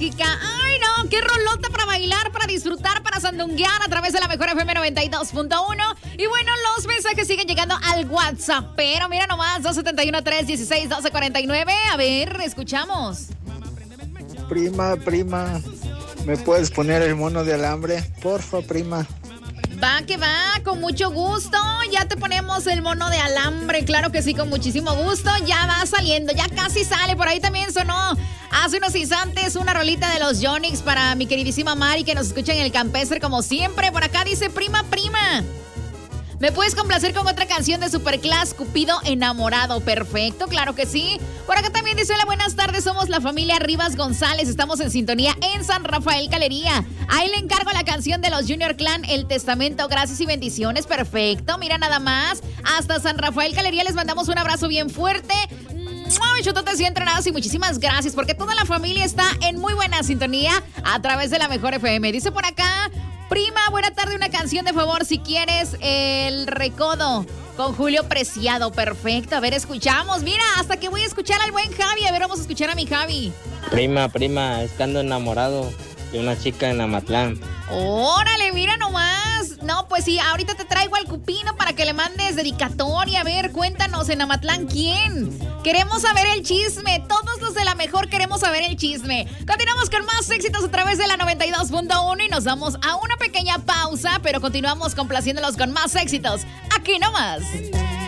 mágica. Ay, no, qué rolota para bailar, para disfrutar, para sandunguear a través de la mejor FM 92.1. Y bueno, los mensajes siguen llegando al WhatsApp. Pero mira nomás, 271-316-1249. A ver, escuchamos. Prima, ¿me puedes poner el mono de alambre? Porfa, prima. Va que va, con mucho gusto. Ya te ponemos el mono de alambre, claro que sí, con muchísimo gusto. Ya va saliendo, ya casi sale. Por ahí también sonó hace unos instantes una rolita de los Yonix para mi queridísima Mari, que nos escucha en el Campestre como siempre. Por acá dice, prima, ¿me puedes complacer con otra canción de Superclass, Cupido Enamorado? Perfecto, claro que sí. Por acá también dice, hola, buenas tardes, somos la familia Rivas González, estamos en sintonía en San Rafael Galería. Ahí le encargo la canción de los Junior Clan, El Testamento, gracias y bendiciones. Perfecto, mira nada más, hasta San Rafael Galería les mandamos un abrazo bien fuerte. Chototes y entrenados y muchísimas gracias porque toda la familia está en muy buena sintonía a través de la mejor FM. Dice por acá, prima, buena tarde, una canción de favor si quieres, El Recodo con Julio Preciado. Perfecto, a ver, escuchamos. Mira, hasta que voy a escuchar al buen Javi. A ver, vamos a escuchar a mi Javi. Prima, es que ando enamorado de una chica en Amatlán. Órale, mira nomás. No, pues sí, ahorita te traigo al Cupino para que le mandes dedicatoria. A ver, cuéntanos, en Amatlán, ¿quién? Queremos saber el chisme. Todos los de la mejor queremos saber el chisme. Continuamos con más éxitos a través de la 92.1 y nos vamos a una pequeña pausa, pero continuamos complaciéndolos con más éxitos. Aquí nomás.